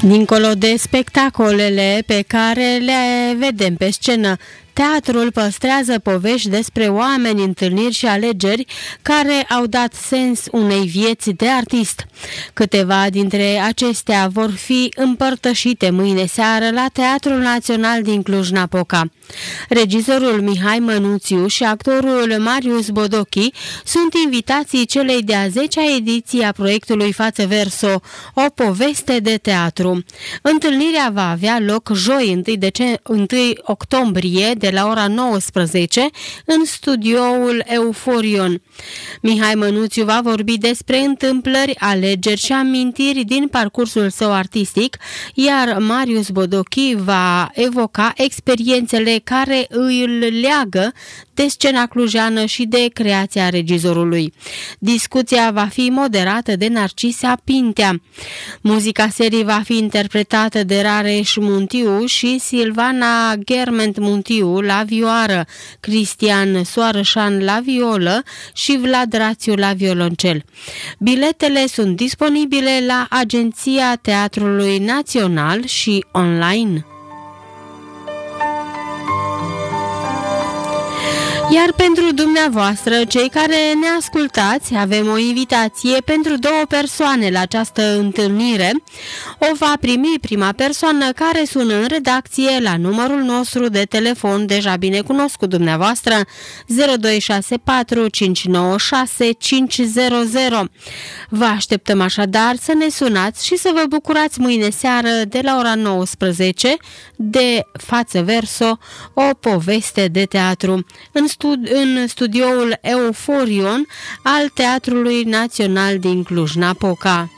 Dincolo de spectacolele pe care le vedem pe scenă, teatrul păstrează povești despre oameni, întâlniri și alegeri care au dat sens unei vieți de artist. Câteva dintre acestea vor fi împărtășite mâine seară la Teatrul Național din Cluj-Napoca. Regizorul Mihai Mănuțiu și actorul Marius Bodochi sunt invitații celei de-a 10-a ediție a proiectului Față Verso, o poveste de teatru. Întâlnirea va avea loc joi 1 octombrie de la ora 19 în studioul Euforion. Mihai Mănuțiu va vorbi despre întâmplări, alegeri și amintiri din parcursul său artistic, iar Marius Bodochi va evoca experiențele care îl leagă de scena clujană și de creația regizorului. Discuția va fi moderată de Narcisa Pintea. Muzica serii va fi interpretată de Rareș Muntiu și Silvana Germent Muntiu la vioară, Cristian Soarășan la violă și Vlad Rațiu la violoncel. Biletele sunt disponibile la Agenția Teatrului Național și online. Iar pentru dumneavoastră, cei care ne ascultați, avem o invitație pentru 2 persoane la această întâlnire. O va primi prima persoană care sună în redacție la numărul nostru de telefon deja bine cunoscut dumneavoastră, 0264 596 500. Vă așteptăm așadar să ne sunați și să vă bucurați mâine seară de la ora 19 de Față Verso, o poveste de teatru, în studioul Euforion al Teatrului Național din Cluj-Napoca.